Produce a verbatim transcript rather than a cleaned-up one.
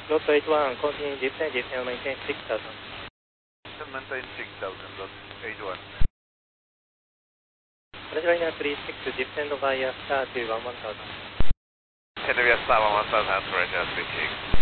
Load to eight one, continue descent, descend, maintain six thousand. Maintain six thousand, dot eight one. Liner three six, descend via star to one one thousand. Can we start one one thousand, Ranger speaking.